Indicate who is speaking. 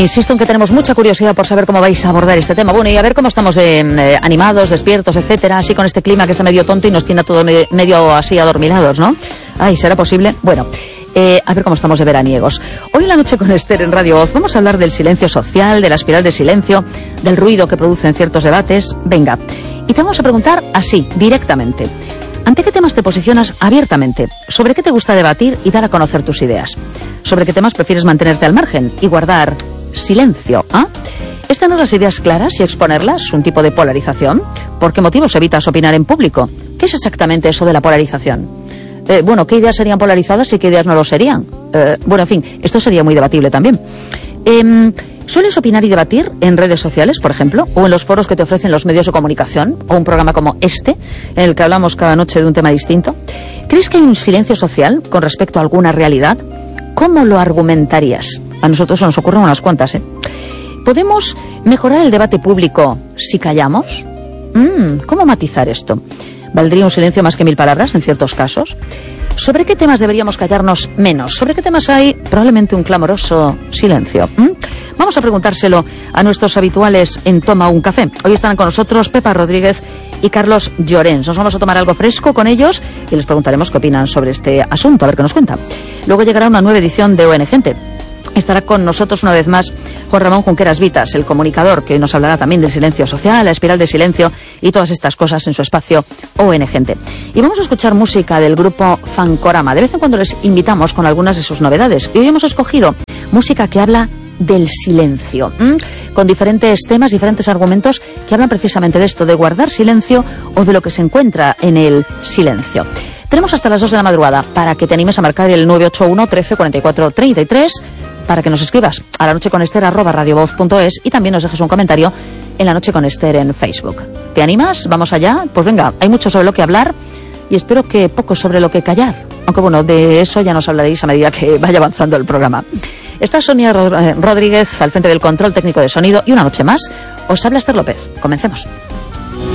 Speaker 1: insisto en que tenemos mucha curiosidad por saber cómo vais a abordar este tema. Bueno, y a ver cómo estamos animados, despiertos, etcétera, así con este clima que está medio tonto y nos tiene a todos medio así adormilados, ¿no? Ay, ¿será posible? Bueno, a ver cómo estamos de veraniegos. Hoy en La Noche con Esther en Radio Voz vamos a hablar del silencio social, de la espiral de silencio, del ruido que producen ciertos debates. Venga, y te vamos a preguntar así, directamente. ¿Ante qué temas te posicionas abiertamente? ¿Sobre qué te gusta debatir y dar a conocer tus ideas? ¿Sobre qué temas prefieres mantenerte al margen y guardar silencio? ¿Ah? ¿Es tener las ideas claras y exponerlas un tipo de polarización? ¿Por qué motivos evitas opinar en público? ¿Qué es exactamente eso de la polarización? Bueno, ¿qué ideas serían polarizadas y qué ideas no lo serían? Bueno, en fin, esto sería muy debatible también. ¿Sueles opinar y debatir en redes sociales, por ejemplo, o en los foros que te ofrecen los medios de comunicación, o un programa como este, en el que hablamos cada noche de un tema distinto? ¿Crees que hay un silencio social con respecto a alguna realidad? ¿Cómo lo argumentarías? A nosotros nos ocurren unas cuantas, ¿eh? ¿Podemos mejorar el debate público si callamos? ¿Cómo matizar esto? ¿Valdría un silencio más que 1000 palabras en ciertos casos? ¿Sobre qué temas deberíamos callarnos menos? ¿Sobre qué temas hay probablemente un clamoroso silencio? Vamos a preguntárselo a nuestros habituales en Toma un Café. Hoy estarán con nosotros Pepa Rodríguez y Carlos Llorens. Nos vamos a tomar algo fresco con ellos y les preguntaremos qué opinan sobre este asunto, a ver qué nos cuentan. Luego llegará una nueva edición de ON Gente. Estará con nosotros una vez más Juan Ramón Junqueras Vitas, el comunicador, que nos hablará también del silencio social, la espiral de silencio y todas estas cosas en su espacio ON Gente. Y vamos a escuchar música del grupo Fancorama. De vez en cuando les invitamos con algunas de sus novedades. Y hoy hemos escogido música que habla del silencio, con diferentes temas, diferentes argumentos que hablan precisamente de esto, de guardar silencio o de lo que se encuentra en el silencio. Tenemos hasta las 2 de la madrugada para que te animes a marcar el 981 13 44 33, para que nos escribas a lanocheconester@radiovoz.es y también nos dejes un comentario en La Noche con Esther en Facebook. ¿Te animas? ¿Vamos allá? Pues venga, hay mucho sobre lo que hablar y espero que poco sobre lo que callar. Aunque bueno, de eso ya nos hablaréis a medida que vaya avanzando el programa. Está Sonia Rodríguez al frente del control técnico de sonido y una noche más os habla Esther López. Comencemos.